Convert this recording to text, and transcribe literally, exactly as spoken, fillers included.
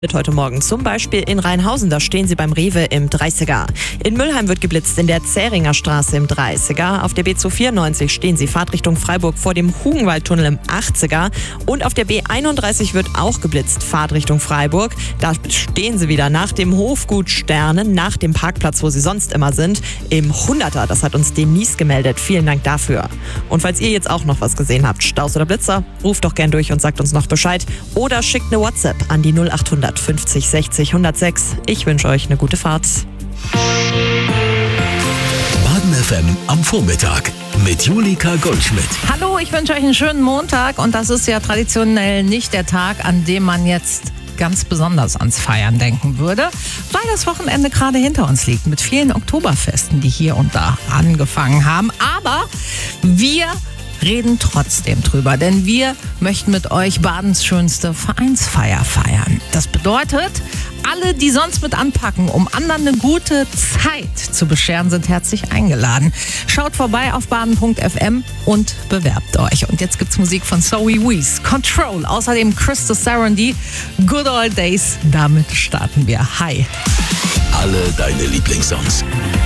Heute Morgen zum Beispiel in Rheinhausen, da stehen sie beim Rewe im dreißiger. In Müllheim wird geblitzt in der Zähringer Straße im dreißiger. Auf der B zweihundertvierundneunzig stehen sie Fahrtrichtung Freiburg vor dem Hugenwaldtunnel im achtziger. Und auf der B einunddreißig wird auch geblitzt, Fahrtrichtung Freiburg. Da stehen sie wieder nach dem Hofgut Sternen, nach dem Parkplatz, wo sie sonst immer sind, im hunderter. Das hat uns Denise gemeldet. Vielen Dank dafür. Und falls ihr jetzt auch noch was gesehen habt, Staus oder Blitzer, ruft doch gern durch und sagt uns noch Bescheid. Oder schickt eine WhatsApp an die null achthundert fünfzig sechzig hundertsechs. Ich wünsche euch eine gute Fahrt. Baden F M am Vormittag mit Julika Goldschmidt. Hallo, ich wünsche euch einen schönen Montag und das ist ja traditionell nicht der Tag, an dem man jetzt ganz besonders ans Feiern denken würde, weil das Wochenende gerade hinter uns liegt mit vielen Oktoberfesten, die hier und da angefangen haben. Aber wir reden trotzdem drüber, denn wir möchten mit euch Badens schönste Vereinsfeier feiern. Das bedeutet, alle, die sonst mit anpacken, um anderen eine gute Zeit zu bescheren, sind herzlich eingeladen. Schaut vorbei auf baden punkt f m und bewerbt euch. Und jetzt gibt's Musik von Zoe Wees, Control, außerdem Christus Sarandy, Good Old Days. Damit starten wir. Hi. Alle deine Lieblingssongs.